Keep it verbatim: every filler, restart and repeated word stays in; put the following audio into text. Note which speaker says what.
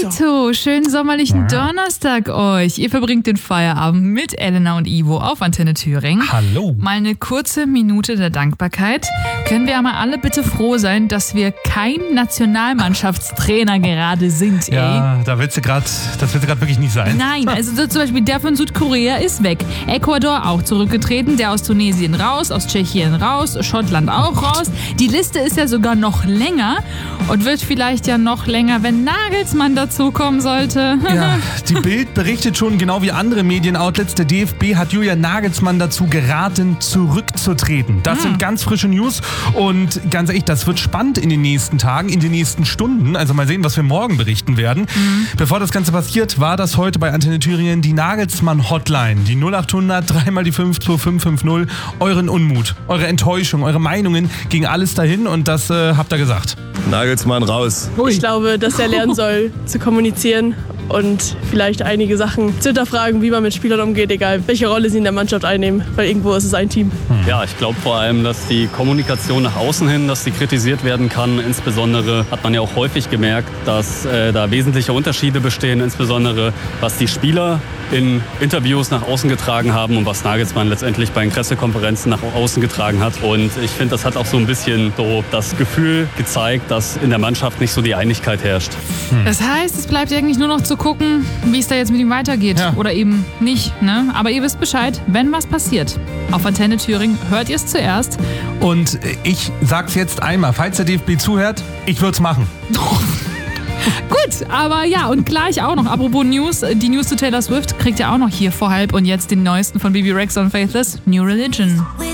Speaker 1: Dito, schönen sommerlichen ja. Donnerstag euch. Ihr verbringt den Feierabend mit Elena und Ivo auf Antenne Thüringen.
Speaker 2: Hallo.
Speaker 1: Mal eine kurze Minute der Dankbarkeit. Können wir einmal alle bitte froh sein, dass wir kein Nationalmannschaftstrainer gerade sind, ey?
Speaker 2: Ja, da willst du grad, das willst du gerade wirklich nicht sein.
Speaker 1: Nein, also so zum Beispiel der von Südkorea ist weg. Ecuador auch zurückgetreten, der aus Tunesien raus, aus Tschechien raus, Schottland auch raus. Die Liste ist ja sogar noch länger und wird vielleicht ja noch länger, wenn Nagelsmann dazukommen sollte.
Speaker 2: Ja, die Bild berichtet schon, genau wie andere Medienoutlets, der D F B hat Julian Nagelsmann dazu geraten, zurückzutreten. Das hm. sind ganz frische News und ganz ehrlich, das wird spannend in den nächsten Tagen, in den nächsten Stunden. Also mal sehen, was wir morgen berichten werden. Mhm. Bevor das Ganze passiert, war das heute bei Antenne Thüringen die Nagelsmann-Hotline. Die null acht hundert, dreimal die fünf zwei fünf fünf null. Euren Unmut, eure Enttäuschung, eure Meinungen gegen alles dahin und das äh, habt ihr gesagt.
Speaker 3: Nagelsmann raus.
Speaker 4: Ui. Ich glaube, dass er lernen soll zu kommunizieren und vielleicht einige Sachen zu hinterfragen, wie man mit Spielern umgeht, egal welche Rolle sie in der Mannschaft einnehmen, weil irgendwo ist es ein Team.
Speaker 5: Ja, ich glaube vor allem, dass die Kommunikation nach außen hin, dass sie kritisiert werden kann. Insbesondere hat man ja auch häufig gemerkt, dass äh, da wesentliche Unterschiede bestehen, insbesondere was die Spieler in Interviews nach außen getragen haben und was Nagelsmann letztendlich bei den Pressekonferenzen nach außen getragen hat. Und ich finde, das hat auch so ein bisschen so das Gefühl gezeigt, dass in der Mannschaft nicht so die Einigkeit herrscht.
Speaker 1: Hm. Das heißt, es bleibt eigentlich nur noch zu gucken, wie es da jetzt mit ihm weitergeht. Ja. Oder eben nicht. Ne? Aber ihr wisst Bescheid, wenn was passiert. Auf Antenne Thüringen hört ihr es zuerst.
Speaker 2: Und ich sag's jetzt einmal, falls der D F B zuhört, ich würd's machen.
Speaker 1: Gut, aber ja, und gleich auch noch, apropos News, die News zu Taylor Swift kriegt ihr auch noch hier vor halb und jetzt den neuesten von Bebe Rexha und Faithless, New Religion.